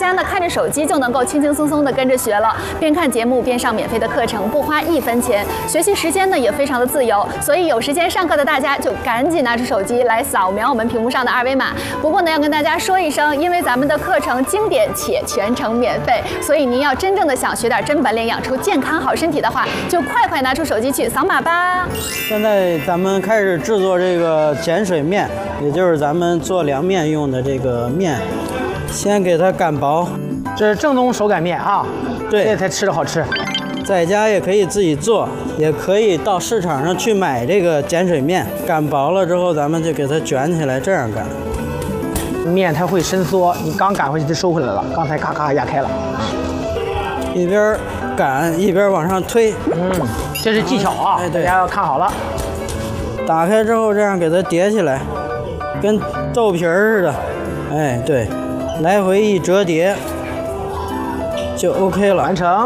家呢看着手机就能够轻轻松松的跟着学了，边看节目边上免费的课程，不花1分钱，学习时间呢也非常的自由，所以有时间上课的大家就赶紧拿出手机来扫描我们屏幕上的2维码。不过呢，要跟大家说一声，因为咱们的课程经典且全程免费，所以您要真正的想学点真本领，养出健康好身体的话，就快拿出手机去扫码吧。 现在咱们开始制作这个碱水面，也就是咱们做凉面用的这个面，先给它擀薄。 这是正宗手擀面啊， 对， 这才吃着好吃。 在家也可以自己做，也可以到市场上去买这个碱水面，擀薄了之后，咱们就给它卷起来，这样擀。 面它会伸缩，你刚擀回去就收回来了，刚才咔咔压开了。 一边擀一边往上推， 这是技巧啊， 哎，对， 大家要看好了。 打开之后这样给它叠起来，跟豆皮儿似的，哎，对，来回一折叠就 OK 了， 完成。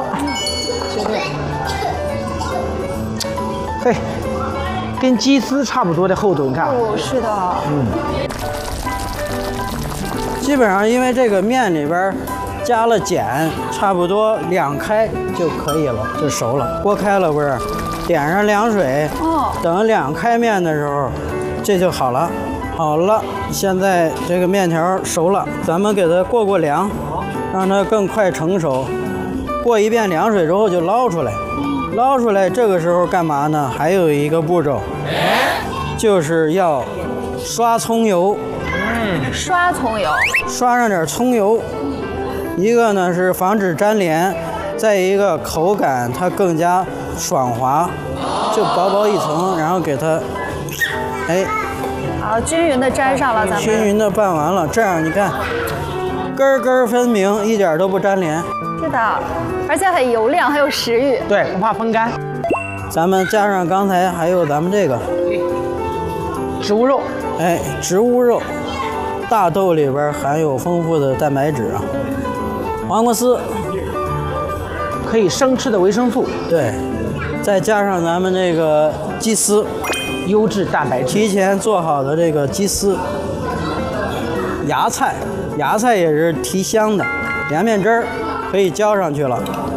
嘿，跟鸡丝差不多的厚度，你看。 哦，是的。 基本上因为这个面里边加了碱，差不多2开就可以了，就熟了。锅开了不是，点上凉水，等2开面的时候，这就好了。好了，现在这个面条熟了，咱们给它过凉，让它更快成熟。过一遍凉水之后就捞出来，捞出来这个时候干嘛呢？还有一个步骤，就是要刷葱油。 刷葱油， 刷上点葱油，一个呢是防止粘连，再一个口感它更加爽滑，就薄薄一层，然后给它，哎， 好，均匀的粘上了，咱们均匀的拌完了，这样你看，根根分明，一点都不粘连。 是的，而且很油亮，很有食欲。 对，不怕风干。 咱们加上刚才还有咱们这个植物肉， 哎，植物肉。大豆里边含有丰富的蛋白质啊，黄瓜丝， 可以生吃的维生素， 对，再加上咱们这个鸡丝， 优质蛋白质， 提前做好的这个鸡丝，芽菜也是提香的，凉面汁儿可以浇上去了，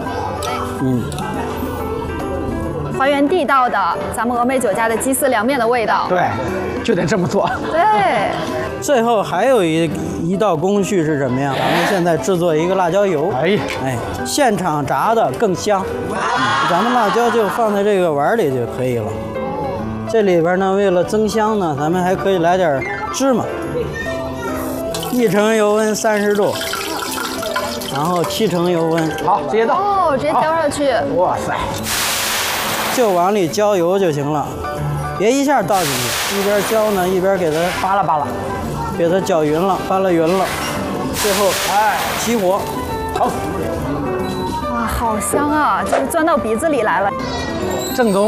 还原地道的咱们峨眉酒家的鸡丝凉面的味道。 对，就得这么做。 对。 最后还有一道工序是什么呀？咱们现在制作一个辣椒油，哎，现场炸的更香。咱们辣椒就放在这个碗里就可以了。这里边呢，为了增香呢，咱们还可以来点芝麻。1成油温30度，然后7成油温。 好，直接倒。 哦，直接浇上去。 哇塞！ 就往里浇油就行了，别一下倒进去，一边浇呢一边给它扒拉扒拉。 给它搅匀了，扒拉匀了，最后起火，好。 哇，好香啊，就是钻到鼻子里来了。 正宗。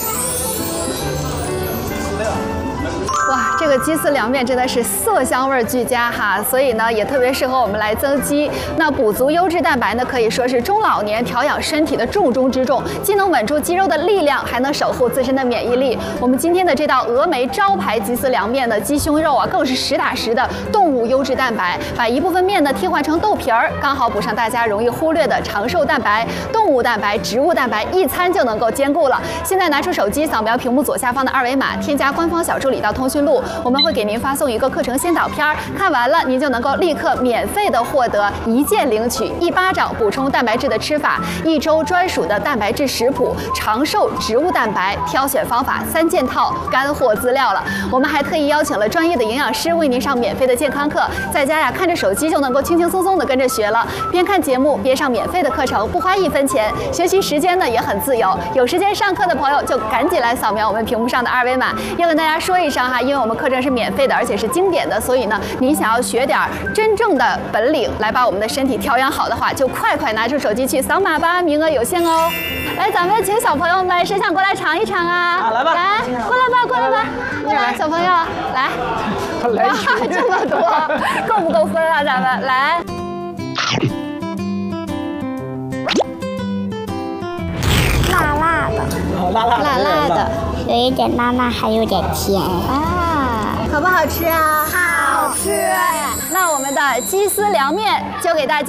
哇，这个鸡丝凉面真的是色香味俱佳哈，所以呢也特别适合我们来增肌。那补足优质蛋白呢，可以说是中老年调养身体的重中之重，既能稳住肌肉的力量，还能守护自身的免疫力。我们今天的这道峨眉招牌鸡丝凉面呢，鸡胸肉啊更是实打实的动物优质蛋白，把一部分面呢替换成豆皮儿，刚好补上大家容易忽略的长寿蛋白、动物蛋白、植物蛋白，一餐就能够兼顾了。现在拿出手机扫描屏幕左下方的2维码，添加官方小助理到通讯录，我们会给您发送一个课程先导片，看完了您就能够立刻免费的获得一键领取1巴掌补充蛋白质的吃法、1周专属的蛋白质食谱、长寿植物蛋白挑选方法3件套干货资料了。我们还特意邀请了专业的营养师为您上免费的健康课，在家呀看着手机就能够轻轻松松的跟着学了，边看节目边上免费的课程，不花1分钱，学习时间呢也很自由。有时间上课的朋友就赶紧来扫描我们屏幕上的2维码。要跟大家说一声哈，因为我们课程是免费的，而且是经典的，所以呢，您想要学点真正的本领，来把我们的身体调养好的话，就快拿出手机去扫码吧，名额有限哦。来，咱们请小朋友们谁想过来尝一尝啊？ 来吧， 来，过来吧，过来吧，过来，小朋友，来，哇，这么多，够不够分啊？咱们来。 辣的，有一点辣，还有点甜啊，好不好吃啊？ 好吃。 那我们的鸡丝凉面就给大家。